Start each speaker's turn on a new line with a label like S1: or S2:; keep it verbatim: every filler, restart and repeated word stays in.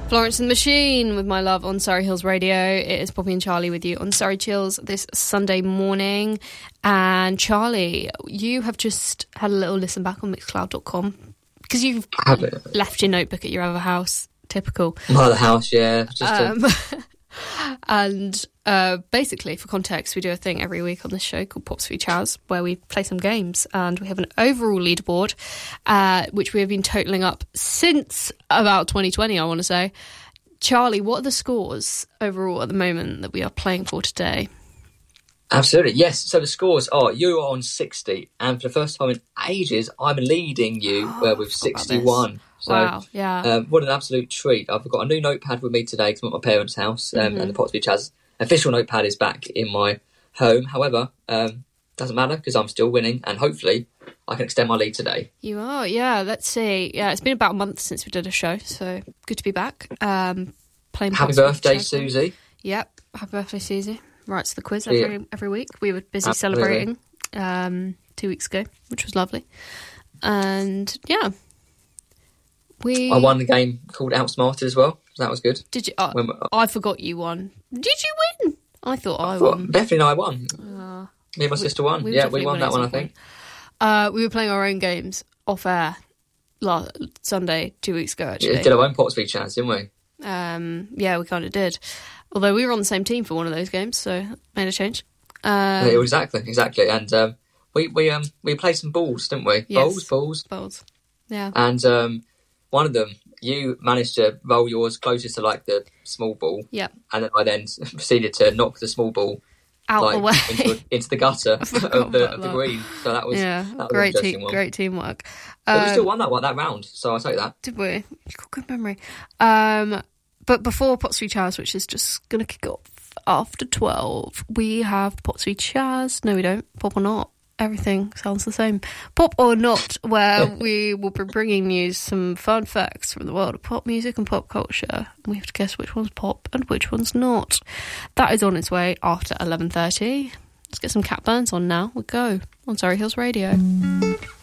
S1: Florence and the Machine with My Love on Surrey Hills Radio. It is Poppy and Charlie with you on Surrey Chills this Sunday morning. And Charlie, you have just had a little listen back on mixcloud dot com because you've left your notebook at your other house. Typical.
S2: My other house, yeah. Just
S1: um,
S2: a...
S1: And uh, basically, for context, we do a thing every week on this show called Pops v Chaz, where we play some games, and we have an overall leaderboard, uh, which we have been totalling up since about twenty twenty, I want to say. Charlie, what are the scores overall at the moment that we are playing for today?
S2: Absolutely, yes. So the scores are, you are on sixty, and for the first time in ages, I'm leading you
S1: oh,
S2: uh, with sixty-one. So,
S1: wow, yeah.
S2: Um, what an absolute treat. I've got a new notepad with me today because I'm at my parents' house, um,
S1: mm-hmm.
S2: and the Pops v Chaz official notepad is back in my home. However, um, doesn't matter because I'm still winning, and hopefully I can extend my lead today.
S1: You are, yeah. Let's see. Yeah, it's been about a month since we did a show, so good to be back. Um, playing
S2: Happy birthday, Susie.
S1: Yep, happy birthday, Susie. Writes the quiz every, yeah. every week. We were busy
S2: Absolutely.
S1: celebrating um, two weeks ago, which was lovely. And, yeah. We...
S2: I won the game called Outsmarted as well. So that was good.
S1: Did you? Uh,
S2: when,
S1: I forgot you won. Did you win? I thought I,
S2: I thought,
S1: won.
S2: Definitely no, I won.
S1: Uh,
S2: Me and my
S1: we,
S2: sister won.
S1: We
S2: yeah, we won that one, I think.
S1: Uh, we were playing our own games off air last Sunday, two weeks ago, actually.
S2: Yeah, did our own Pops v Chaz, didn't we?
S1: Um, yeah, we kind of did. Although we were on the same team for one of those games, so made a change. Um,
S2: yeah, exactly, exactly. And um, we we um we played some balls, didn't we?
S1: Yes.
S2: Balls, balls,
S1: balls. Yeah.
S2: And um, one of them, you managed to roll yours closest to like the small ball.
S1: Yeah.
S2: And then I then proceeded to knock the small ball
S1: out
S2: like,
S1: the way
S2: into, into the gutter of the of the green. So that was
S1: yeah,
S2: that was
S1: great
S2: an
S1: team,
S2: one.
S1: great teamwork.
S2: But
S1: um,
S2: we still won that one that round, so I'll take that.
S1: Did we? You've got good memory. Um, but before Pots v Chaz, which is just going to kick off after twelve, we have Pots v Chaz. No, we don't. Pop or not. Everything sounds the same. Pop or not, where we will be bringing you some fun facts from the world of pop music and pop culture. We have to guess which one's pop and which one's not. That is on its way after eleven thirty. Let's get some Cat Burns on now. We go on Surrey Hills Radio.